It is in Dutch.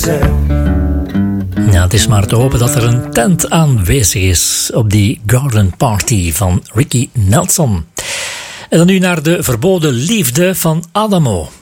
Ja, het is maar te hopen dat er een tent aanwezig is op die garden party van Ricky Nelson. En dan nu naar de verboden liefde van Adamo.